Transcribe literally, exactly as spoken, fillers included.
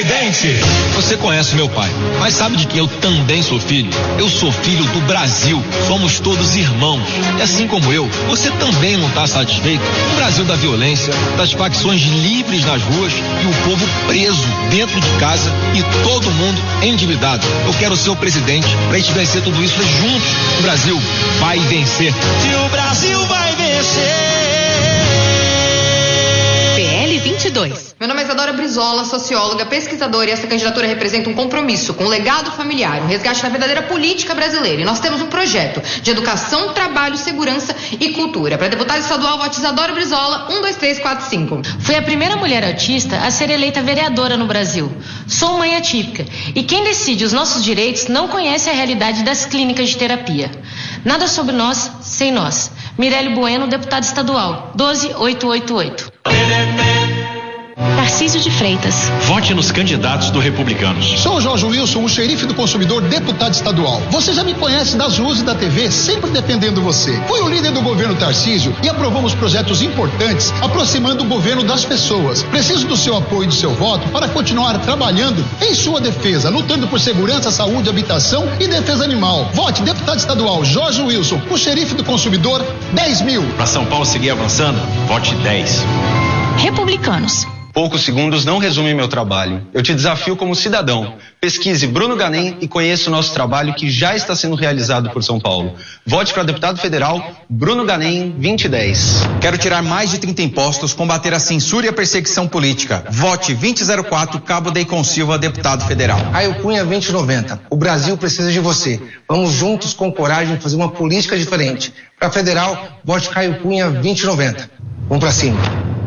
presidente. Você conhece meu pai, mas sabe de quem eu também sou filho? Eu sou filho do Brasil. Somos todos irmãos. E assim como eu, você também não está satisfeito? Um Brasil da violência, das facções livres nas ruas e o povo preso dentro de casa e todo mundo endividado. Eu quero ser o presidente para a gente vencer tudo isso juntos. O Brasil vai vencer. Se o Brasil vai vencer. P L vinte e dois. Meu nome é Isadora Brizola, socióloga, pesquisadora, e essa candidatura representa um compromisso com o legado familiar, um resgate da verdadeira política brasileira. E nós temos um projeto de educação, trabalho, segurança e cultura. Para deputada estadual, vote Isadora Brizola, um, dois, três, quatro, cinco. Fui a primeira mulher autista a ser eleita vereadora no Brasil. Sou mãe atípica e quem decide os nossos direitos não conhece a realidade das clínicas de terapia. Nada sobre nós, sem nós. Mirelle Bueno, deputada estadual, doze mil oitocentos e oitenta e oito. Tarcísio de Freitas. Vote nos candidatos do Republicanos. Sou o Jorge Wilson, o xerife do consumidor, deputado estadual. Você já me conhece das ruas e da T V, sempre defendendo você. Fui o líder do governo Tarcísio e aprovamos projetos importantes, aproximando o governo das pessoas. Preciso do seu apoio e do seu voto para continuar trabalhando em sua defesa, lutando por segurança, saúde, habitação e defesa animal. Vote deputado estadual Jorge Wilson, o xerife do consumidor, dez mil. Para São Paulo seguir avançando, vote dez. Republicanos. Poucos segundos não resumem meu trabalho. Eu te desafio como cidadão. Pesquise Bruno Ganem e conheça o nosso trabalho que já está sendo realizado por São Paulo. Vote para deputado federal Bruno Ganem vinte e dez. Quero tirar mais de trinta impostos, combater a censura e a perseguição política. Vote vinte zero quatro, Cabo Deicon Silva, deputado federal. Caio Cunha vinte e noventa. O Brasil precisa de você. Vamos juntos com coragem fazer uma política diferente. Para federal, vote Caio Cunha vinte e noventa. Vamos para cima.